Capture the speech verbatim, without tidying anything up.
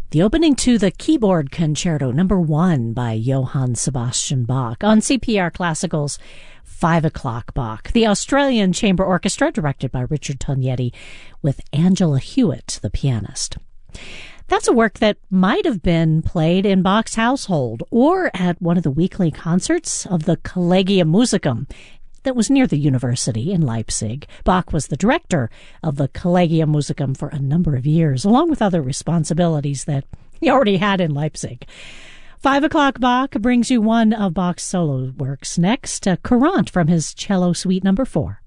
The opening to the Keyboard Concerto number one by Johann Sebastian Bach on C P R Classical's Five O'Clock Bach, the Australian Chamber Orchestra directed by Richard Tognetti with Angela Hewitt, the pianist. That's a work that might have been played in Bach's household or at one of the weekly concerts of the Collegium Musicum that was near the university in Leipzig. Bach was the director of the Collegium Musicum for a number of years, along with other responsibilities that he already had in Leipzig. Five O'Clock Bach brings you one of Bach's solo works. Next, a Courant from his Cello Suite number four.